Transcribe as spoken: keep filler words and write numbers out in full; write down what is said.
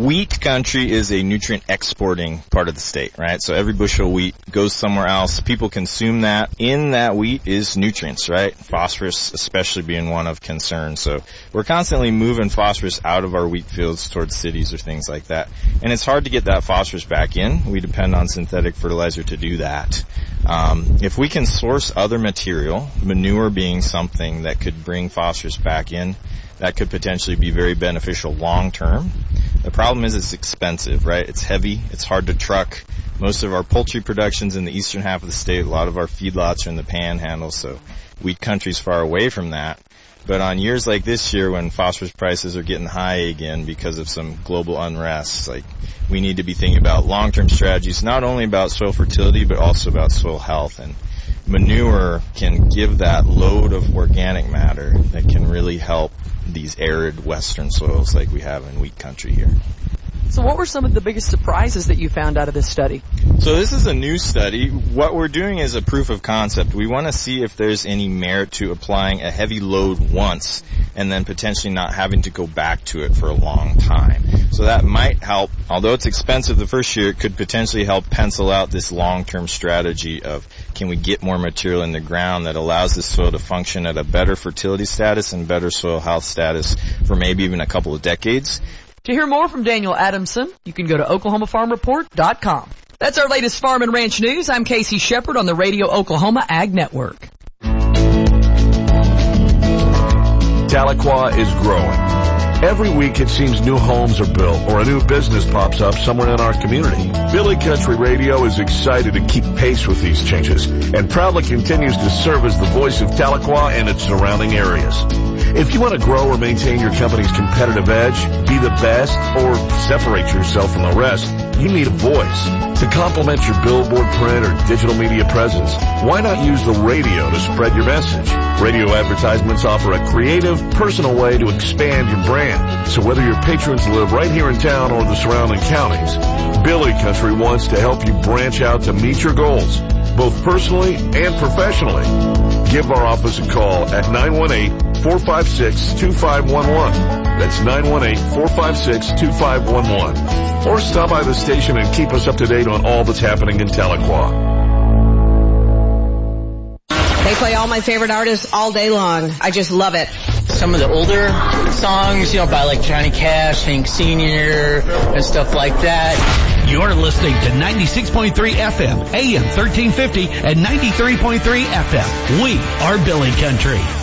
wheat country is a nutrient exporting part of the state, right? So every bushel of wheat goes somewhere else. People consume that. In that wheat is nutrients, right? Phosphorus especially being one of concern. So we're constantly moving phosphorus out of our wheat fields towards cities or things like that. And it's hard to get that phosphorus back in. We depend on synthetic fertilizer to do that. Um, if we can source other material, manure being something that could bring phosphorus back in, that could potentially be very beneficial long term. The problem is it's expensive, right? It's heavy. It's hard to truck. Most of our poultry production's in the eastern half of the state. A lot of our feedlots are in the panhandle, so wheat country's far away from that. But on years like this year when phosphorus prices are getting high again because of some global unrest, like we need to be thinking about long-term strategies, not only about soil fertility, but also about soil health. And manure can give that load of organic matter that can really help these arid western soils like we have in wheat country here. So what were some of the biggest surprises that you found out of this study? So this is a new study. What we're doing is a proof of concept. We want to see if there's any merit to applying a heavy load once and then potentially not having to go back to it for a long time. So that might help. Although it's expensive the first year, it could potentially help pencil out this long-term strategy of can we get more material in the ground that allows this soil to function at a better fertility status and better soil health status for maybe even a couple of decades. To hear more from Daniel Adamson, you can go to Oklahoma Farm Report dot com. That's our latest farm and ranch news. I'm Casey Shepard on the Radio Oklahoma Ag Network. Tahlequah is growing. Every week it seems new homes are built or a new business pops up somewhere in our community. Billy Country Radio is excited to keep pace with these changes and proudly continues to serve as the voice of Tahlequah and its surrounding areas. If you want to grow or maintain your company's competitive edge, be the best, or separate yourself from the rest, you need a voice. To complement your billboard, print, or digital media presence, why not use the radio to spread your message? Radio advertisements offer a creative, personal way to expand your brand. So whether your patrons live right here in town or the surrounding counties, Billy Country wants to help you branch out to meet your goals, both personally and professionally. Give our office a call at nine one eight, four five six, two five one one. That's nine one eight, four five six, two five one one. Or stop by the station and keep us up to date on all that's happening in Tahlequah. They play all my favorite artists all day long. I just love it. Some of the older songs, you know, by like Johnny Cash, Hank Senior, and stuff like that. You're listening to ninety-six point three F M, A M thirteen fifty, and ninety-three point three F M. We are Billy Country.